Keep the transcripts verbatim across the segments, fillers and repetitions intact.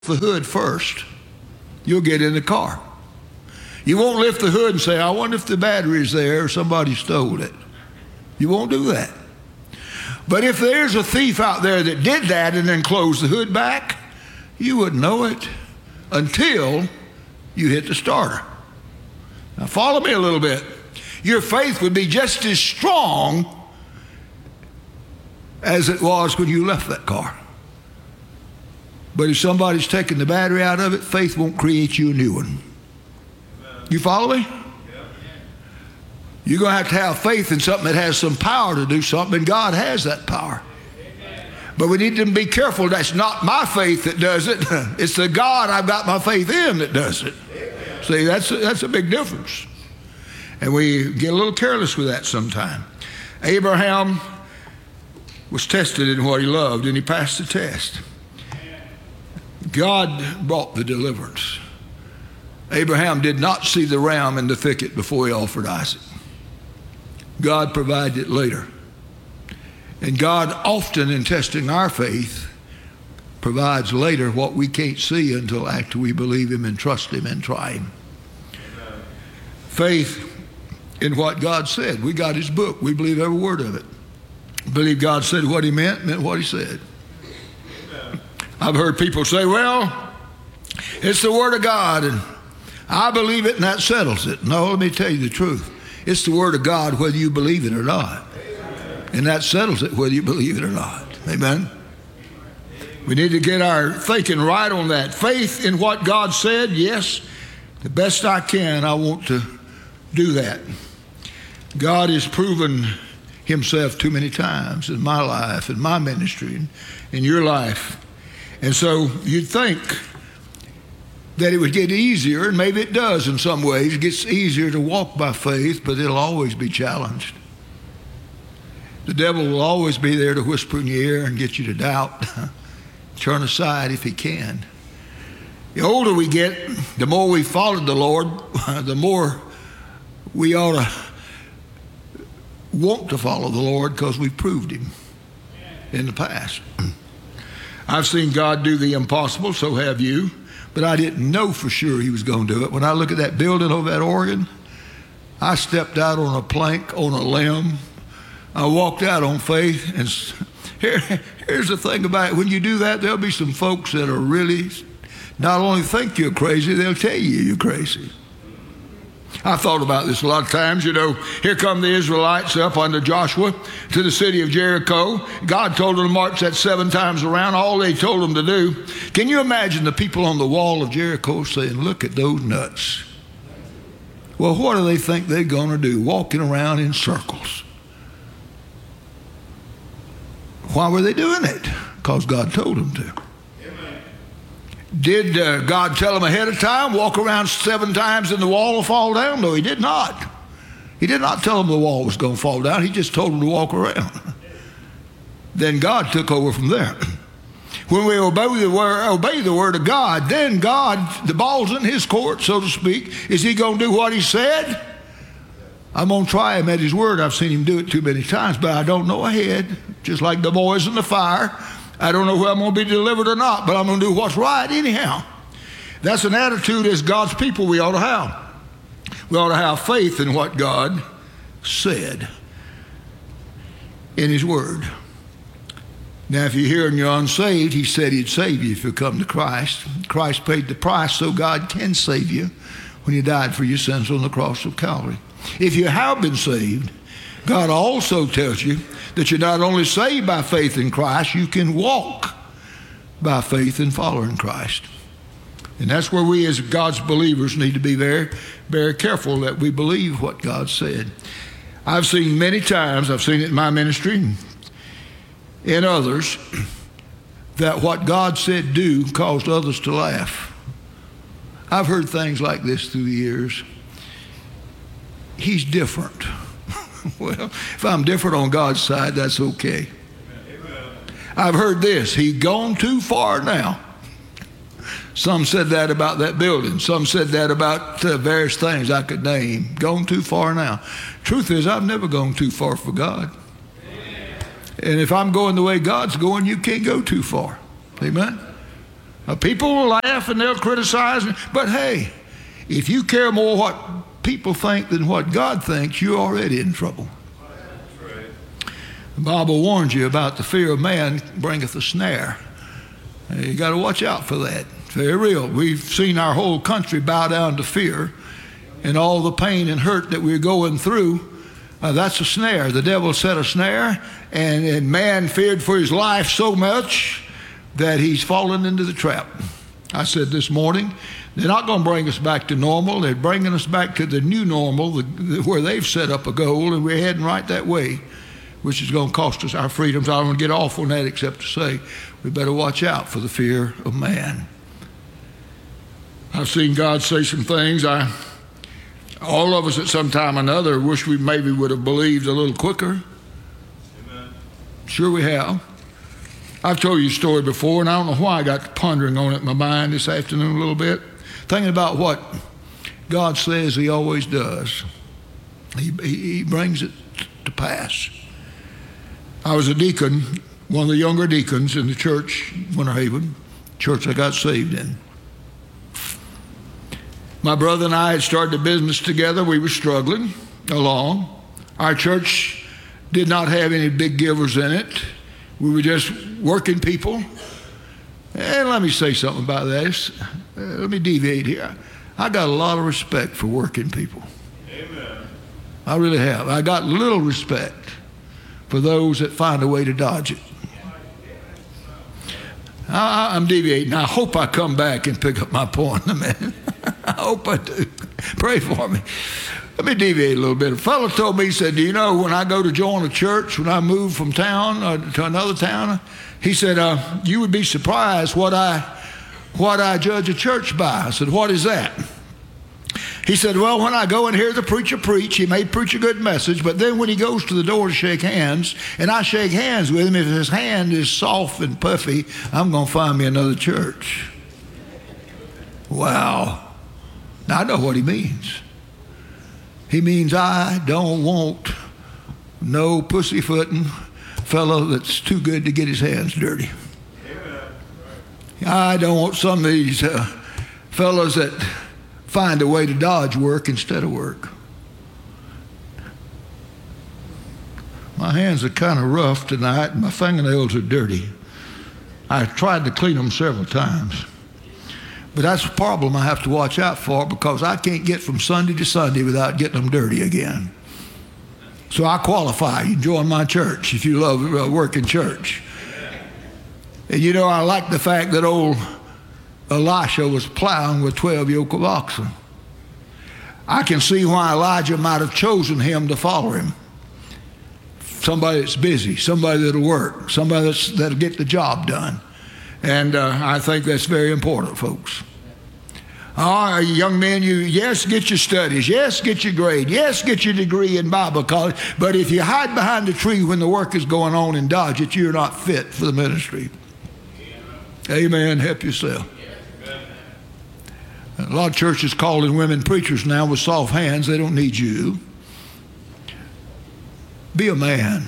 the hood first, you'll get in the car. You won't lift the hood and say, I wonder if the battery's there or somebody stole it. You won't do that. But if there's a thief out there that did that and then closed the hood back, you wouldn't know it until you hit the starter. Now follow me a little bit. Your faith would be just as strong as it was when you left that car. But if somebody's taken the battery out of it, faith won't create you a new one. You follow me? You're going to have to have faith in something that has some power to do something, and God has that power. But we need to be careful. That's not my faith that does it. It's the God I've got my faith in that does it. See, that's a, that's a big difference. And we get a little careless with that sometime. Abraham was tested in what he loved, and he passed the test. God brought the deliverance. Abraham did not see the ram in the thicket before he offered Isaac. God provided it later. And God often, in testing our faith, provides later what we can't see until after we believe him and trust him and try him. Amen. Faith in what God said. We got his book. We believe every word of it. Believe God said what he meant, meant what he said. Amen. I've heard people say, well, it's the word of God, and I believe it, and that settles it. No, let me tell you the truth. It's the word of God whether you believe it or not. Amen. And that settles it whether you believe it or not. Amen? We need to get our thinking right on that. Faith in what God said, yes, the best I can, I want to do that. God has proven himself too many times in my life, in my ministry, in, in your life. And so you'd think that it would get easier, and maybe it does in some ways. It gets easier to walk by faith, but it'll always be challenged. The devil will always be there to whisper in your ear and get you to doubt. Turn aside if he can. The older we get, the more we followed the Lord, the more we ought to want to follow the Lord because we proved him in the past. I've seen God do the impossible, so have you. But I didn't know for sure he was going to do it. When I look at that building over at Oregon, I stepped out on a plank, on a limb. I walked out on faith. And here, here's the thing about it. When you do that, there'll be some folks that are really, not only think you're crazy, they'll tell you you're crazy. I thought about this a lot of times. You know, here come the Israelites up under Joshua to the city of Jericho. God told them to march that seven times around, all they told them to do. Can you imagine the people on the wall of Jericho saying, look at those nuts? Well, what do they think they're going to do? Walking around in circles. Why were they doing it? Because God told them to. Did uh, God tell them ahead of time, walk around seven times and the wall will fall down? No, he did not. He did not tell them the wall was going to fall down. He just told them to walk around. Then God took over from there. When we obey the word, obey the word of God, then God, the ball's in his court, so to speak. Is he going to do what he said? I'm going to try him at his word. I've seen him do it too many times, but I don't know ahead. Just like the boys in the fire. I don't know whether I'm going to be delivered or not, but I'm going to do what's right anyhow. That's an attitude as God's people we ought to have. We ought to have faith in what God said in his word. Now, if you're here and you're unsaved, he said he'd save you if you come to Christ. Christ paid the price so God can save you when he died for your sins on the cross of Calvary. If you have been saved, God also tells you that you're not only saved by faith in Christ, you can walk by faith in following Christ. And that's where we as God's believers need to be very, very careful that we believe what God said. I've seen many times, I've seen it in my ministry and in others, that what God said do caused others to laugh. I've heard things like this through the years. He's different. Well, if I'm different on God's side, that's okay. Amen. I've heard this. He's gone too far now. Some said that about that building. Some said that about uh, various things I could name. Gone too far now. Truth is, I've never gone too far for God. Amen. And if I'm going the way God's going, you can't go too far. Amen? Uh, people will laugh and they'll criticize, but hey, if you care more what people think than what God thinks, you're already in trouble. The Bible warns you about the fear of man bringeth a snare. You got to watch out for that. It's very real. We've seen our whole country bow down to fear, and all the pain and hurt that we're going through, uh, that's a snare. The devil set a snare, and, and man feared for his life so much that he's fallen into the trap. I said this morning, they're not going to bring us back to normal. They're bringing us back to the new normal, the, the, where they've set up a goal, and we're heading right that way, which is going to cost us our freedoms. I don't want to get off on that except to say we better watch out for the fear of man. I've seen God say some things I... All of us at some time or another wish we maybe would have believed a little quicker. Amen. Sure we have. I've told you a story before, and I don't know why I got pondering on it in my mind this afternoon a little bit, thinking about what God says he always does. He, he, he brings it to pass. I was a deacon, one of the younger deacons in the church, Winter Haven, church I got saved in. My brother and I had started a business together. We were struggling along. Our church did not have any big givers in it. We were just working people. And let me say something about this. Uh, let me deviate here. I got a lot of respect for working people. Amen. I really have. I got little respect for those that find a way to dodge it. I, I'm deviating. I hope I come back and pick up my point in a minute. I hope I do. Pray for me. Let me deviate a little bit. A fellow told me, he said, do you know when I go to join a church, when I move from town uh, to another town, he said, uh, you would be surprised what I, what I judge a church by. I said, what is that? He said, well, when I go and hear the preacher preach, he may preach a good message, but then when he goes to the door to shake hands, and I shake hands with him, if his hand is soft and puffy, I'm going to find me another church. Wow. Now, I know what he means. He means I don't want no pussyfooting fellow that's too good to get his hands dirty. I don't want some of these uh, fellows that find a way to dodge work instead of work. My hands are kind of rough tonight, and my fingernails are dirty. I tried to clean them several times. But that's a problem I have to watch out for, because I can't get from Sunday to Sunday without getting them dirty again. So I qualify. You join my church if you love uh, working church. And you know, I like the fact that old Elisha was plowing with twelve yoke of oxen. I can see why Elijah might have chosen him to follow him. Somebody that's busy, somebody that'll work, somebody that's, that'll get the job done. And uh, I think that's very important, folks. All right, young men, you, yes, get your studies. Yes, get your grade. Yes, get your degree in Bible college. But if you hide behind a tree when the work is going on and dodge it, you're not fit for the ministry. Amen. Help yourself. A lot of churches calling women preachers now with soft hands. They don't need you. Be a man.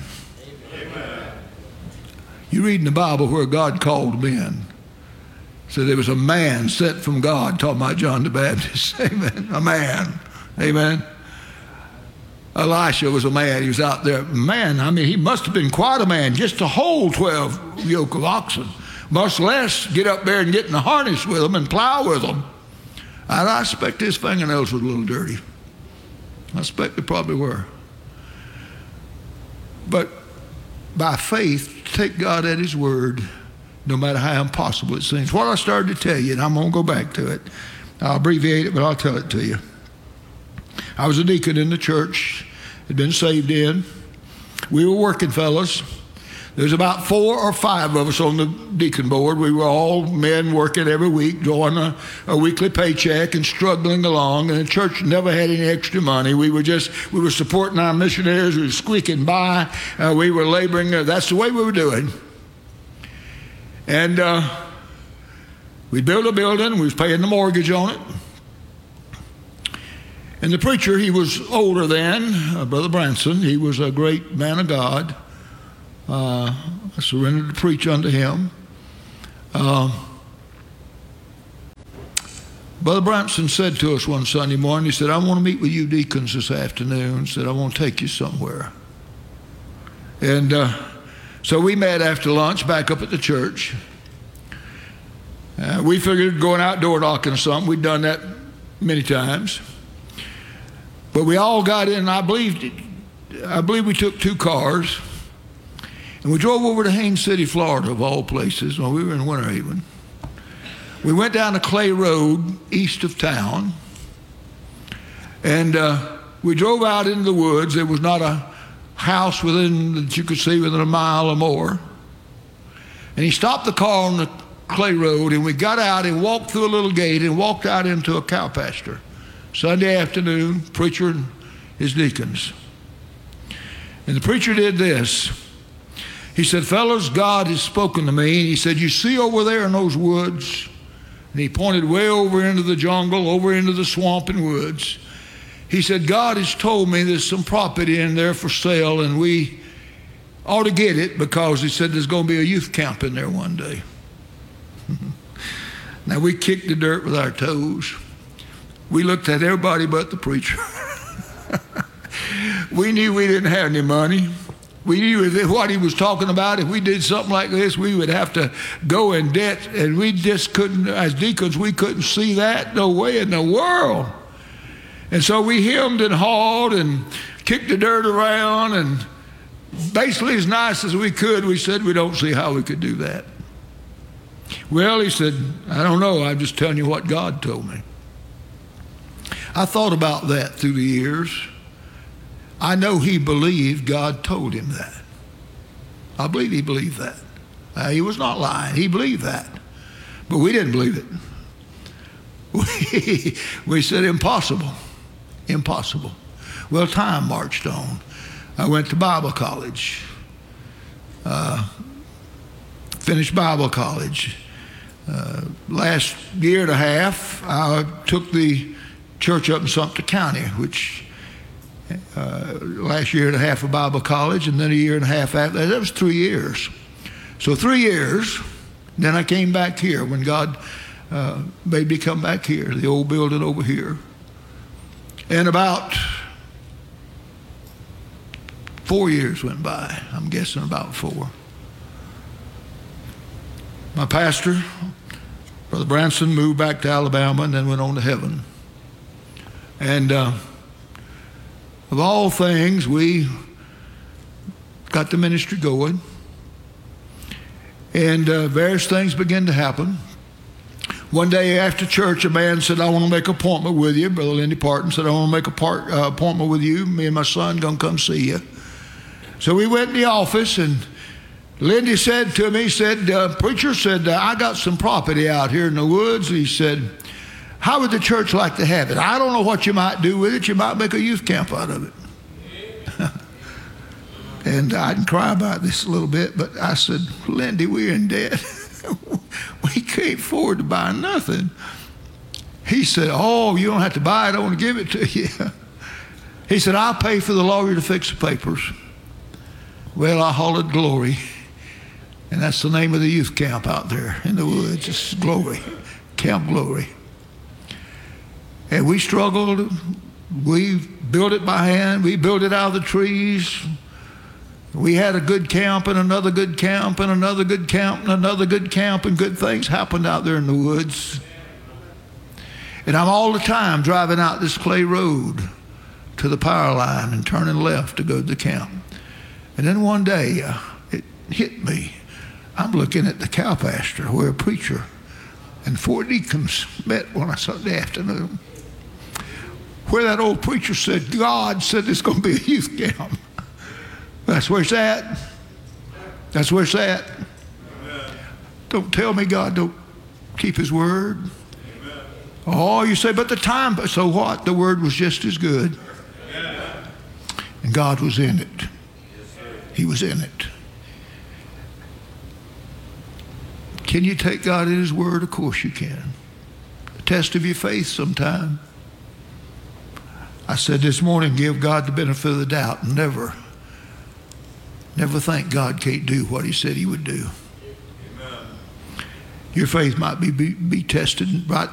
You read in the Bible where God called men. So there was a man sent from God, talking about John the Baptist. Amen. A man. Amen. Elisha was a man. He was out there. Man, I mean, he must have been quite a man just to hold twelve yoke of oxen. Much less get up there and get in the harness with them and plow with them. And I expect his fingernails were a little dirty. I expect they probably were. But by faith, take God at his word, no matter how impossible it seems. What I started to tell you, and I'm going to go back to it. I'll abbreviate it, but I'll tell it to you. I was a deacon in the church, had been saved in. We were working fellows. There's about four or five of us on the deacon board. We were all men working every week, drawing a, a weekly paycheck and struggling along. And the church never had any extra money. We were just, we were supporting our missionaries. We were squeaking by. Uh, we were laboring. Uh, that's the way we were doing. And uh, we built a building. We was paying the mortgage on it. And the preacher, he was older then, uh, Brother Branson. He was a great man of God. Uh, I surrendered to preach unto him. Uh, Brother Branson said to us one Sunday morning, he said, I want to meet with you deacons this afternoon. He said, I want to take you somewhere. And uh, so we met after lunch back up at the church. Uh, we figured going outdoor knocking or something. We'd done that many times. But we all got in, and I believe, I believe we took two cars. And we drove over to Haines City, Florida, of all places. Well, we were in Winter Haven. We went down to Clay Road, east of town. And uh, we drove out into the woods. There was not a house within that you could see within a mile or more. And he stopped the car on the Clay Road, and we got out and walked through a little gate and walked out into a cow pasture. Sunday afternoon, preacher and his deacons. And the preacher did this. He said, fellows, God has spoken to me. And he said, you see over there in those woods? And he pointed way over into the jungle, over into the swamp and woods. He said, God has told me there's some property in there for sale, and we ought to get it because he said there's going to be a youth camp in there one day. Now, we kicked the dirt with our toes. We looked at everybody but the preacher. We knew we didn't have any money. We knew that what he was talking about, if we did something like this, we would have to go in debt, and we just couldn't, as deacons, we couldn't see that. No way in the world. And so we hemmed and hawed and kicked the dirt around, and basically as nice as we could, we said we don't see how we could do that. Well, he said, I don't know. I'm just telling you what God told me. I thought about that through the years. I know he believed God told him that. I believe he believed that. Uh, he was not lying. He believed that. But we didn't believe it. We, we said impossible. Impossible. Well, time marched on. I went to Bible college. Uh, finished Bible college. Uh, last year and a half, I took the church up in Sumter County, which Uh, last year and a half of Bible college, and then a year and a half after that. That was three years. So three years, then I came back here when God uh, made me come back here, the old building over here. And about four years went by. I'm guessing about four. My pastor, Brother Branson, moved back to Alabama and then went on to heaven. And uh, of all things, we got the ministry going, and uh, various things began to happen. One day after church, a man said, I want to make an appointment with you. Brother Lindy Parton said, I want to make an part, uh, appointment with you. Me and my son going to come see you. So we went in the office, and Lindy said to me, he said, uh, preacher said, uh, I got some property out here in the woods. He said, how would the church like to have it? I don't know what you might do with it. You might make a youth camp out of it. And I can cry about this a little bit, but I said, Lindy, we're in debt. We can't afford to buy nothing. He said, oh, you don't have to buy it. I want to give it to you. He said, I'll pay for the lawyer to fix the papers. Well, I hollered glory. And that's the name of the youth camp out there in the woods. It's Glory, Camp Glory. And we struggled. We built it by hand. We built it out of the trees. We had a good camp and another good camp and another good camp and another good camp, and good things happened out there in the woods. And I'm all the time driving out this clay road to the power line and turning left to go to the camp. And then one day uh, it hit me. I'm looking at the cow pasture where a preacher and four deacons met one Sunday afternoon, where that old preacher said, God said there's going to be a youth camp. That's where it's at. That's where it's at. Amen. Don't tell me God don't keep his word. Amen. Oh, you say, but the time, but so what? The word was just as good. Amen. And God was in it. Yes, he was in it. Can you take God at his word? Of course you can. A test of your faith sometime. I said this morning, give God the benefit of the doubt. Never, never think God can't do what he said he would do. Amen. Your faith might be, be, be tested right